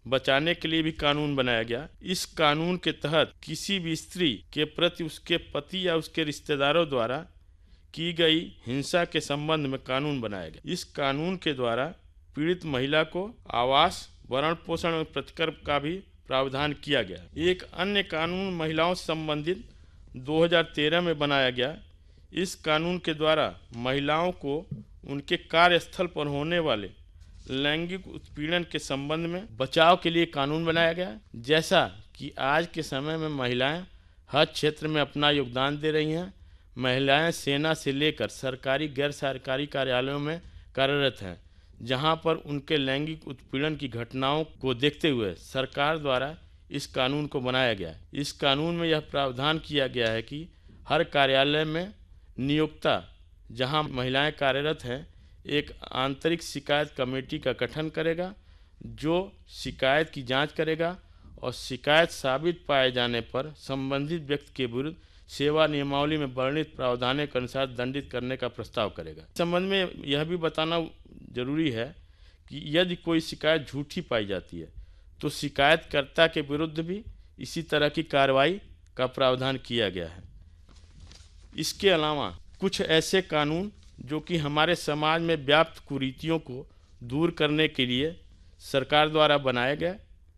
बचाने के लिए भी कानून बनाया गया। इस कानून के तहत किसी भी स्त्री के प्रति उसके पति या उसके रिश्तेदारों द्वारा की गई हिंसा के संबंध में कानून बनाया गया। इस कानून के द्वारा पीड़ित महिला को आवास, भरण पोषण और प्रतिकर का भी प्रावधान किया गया। एक अन्य कानून महिलाओं से संबंधित 2013 में बनाया गया। इस कानून के द्वारा महिलाओं को उनके कार्यस्थल पर होने वाले लैंगिक उत्पीड़न के संबंध में बचाव के लिए कानून बनाया गया। जैसा कि आज के समय में महिलाएं हर क्षेत्र में अपना योगदान दे रही हैं। महिलाएं सेना से लेकर सरकारी गैर सरकारी कार्यालयों में कार्यरत हैं, जहां पर उनके लैंगिक उत्पीड़न की घटनाओं को देखते हुए सरकार द्वारा इस कानून को बनाया गया। इस कानून में यह प्रावधान किया गया है कि हर कार्यालय में नियोक्ता जहां महिलाएं कार्यरत हैं एक आंतरिक शिकायत कमेटी का गठन करेगा, जो शिकायत की जांच करेगा और शिकायत साबित पाए जाने पर संबंधित व्यक्ति के विरुद्ध सेवा नियमावली में वर्णित प्रावधानों के अनुसार दंडित करने का प्रस्ताव करेगा। इस संबंध में यह भी बताना जरूरी है कि यदि कोई शिकायत झूठी पाई जाती है तो शिकायतकर्ता के विरुद्ध भी इसी तरह की कार्रवाई का प्रावधान किया गया है। इसके अलावा कुछ ऐसे कानून जो कि हमारे समाज में व्याप्त कुरीतियों को दूर करने के लिए सरकार द्वारा बनाए गए।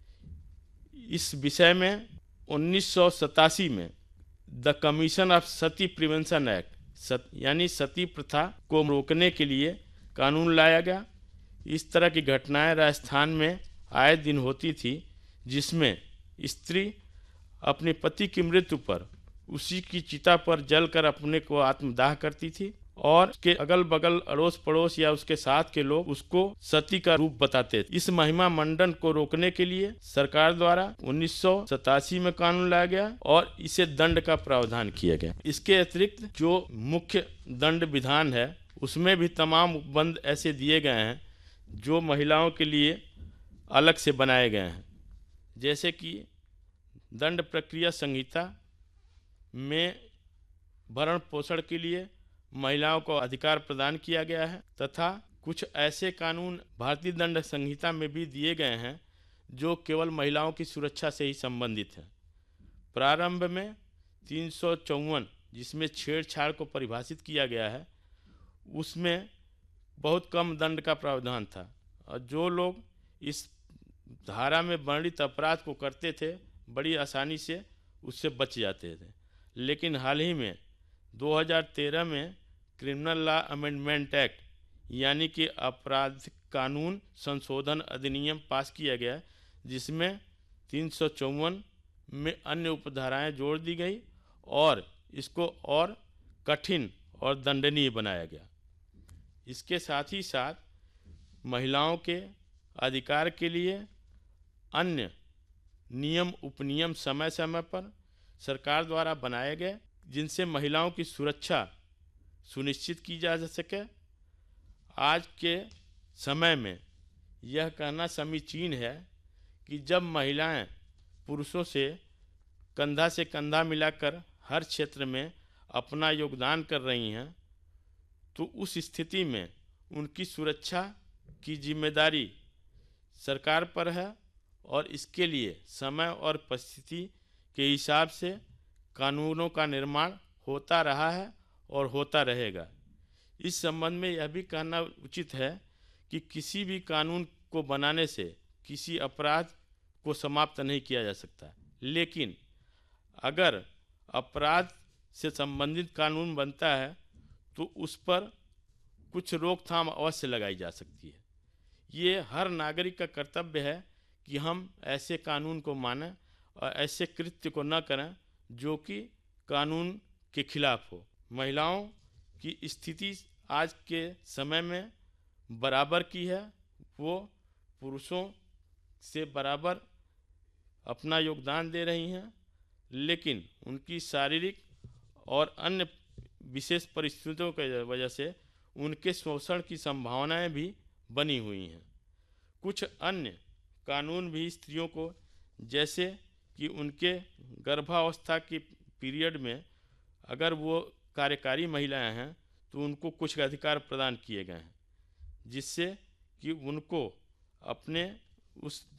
इस विषय में 1987 में the commission of Sati prevention act यानी सती प्रथा को रोकने के लिए कानून लाया गया। इस तरह की घटनाएं राजस्थान में आए दिन होती थी, जिसमें स्त्री अपने पति की मृत्यु पर उसी की चिता पर जलकर अपने को आत्मदाह करती थी और उसके अगल बगल अड़ोस पड़ोस या उसके साथ के लोग उसको सती का रूप बताते थे। इस महिमा मंडन को रोकने के लिए सरकार द्वारा 1987 में कानून लाया गया और इसे दंड का प्रावधान किया गया। इसके अतिरिक्त जो मुख्य दंड विधान है उसमें भी तमाम उपबंध ऐसे दिए गए हैं जो महिलाओं के लिए अलग से बनाए गए हैं। जैसे कि दंड प्रक्रिया संहिता में भरण पोषण के लिए महिलाओं को अधिकार प्रदान किया गया है तथा कुछ ऐसे कानून भारतीय दंड संहिता में भी दिए गए हैं जो केवल महिलाओं की सुरक्षा से ही संबंधित है। प्रारंभ में 354 जिसमें छेड़छाड़ को परिभाषित किया गया है, उसमें बहुत कम दंड का प्रावधान था और जो लोग इस धारा में वर्णित अपराध को करते थे बड़ी आसानी से उससे बच जाते थे। लेकिन हाल ही में 2013 में क्रिमिनल लॉ अमेंडमेंट एक्ट यानी कि आपराधिक कानून संशोधन अधिनियम पास किया गया, जिसमें 354 में अन्य उपधाराएं जोड़ दी गई और इसको और कठिन और दंडनीय बनाया गया। इसके साथ ही साथ महिलाओं के अधिकार के लिए अन्य नियम उपनियम समय समय पर सरकार द्वारा बनाए गए, जिनसे महिलाओं की सुरक्षा सुनिश्चित की जा सके। आज के समय में यह कहना समीचीन है कि जब महिलाएं पुरुषों से कंधा मिलाकर हर क्षेत्र में अपना योगदान कर रही हैं, तो उस स्थिति में उनकी सुरक्षा की जिम्मेदारी सरकार पर है और इसके लिए समय और परिस्थिति के हिसाब से कानूनों का निर्माण होता रहा है और होता रहेगा। इस संबंध में यह भी कहना उचित है कि किसी भी कानून को बनाने से किसी अपराध को समाप्त नहीं किया जा सकता, लेकिन अगर अपराध से संबंधित कानून बनता है तो उस पर कुछ रोकथाम अवश्य लगाई जा सकती है। ये हर नागरिक का कर्तव्य है कि हम ऐसे कानून को मानें और ऐसे कृत्य को न करें जो कि कानून के खिलाफ हो। महिलाओं की स्थिति आज के समय में बराबर की है, वो पुरुषों से बराबर अपना योगदान दे रही हैं, लेकिन उनकी शारीरिक और अन्य विशेष परिस्थितियों की वजह से उनके शोषण की संभावनाएं भी बनी हुई हैं। कुछ अन्य कानून भी स्त्रियों को, जैसे कि उनके गर्भावस्था के पीरियड में अगर वो कार्यकारी महिलाएं हैं तो उनको कुछ अधिकार प्रदान किए गए हैं, जिससे कि उनको अपने उस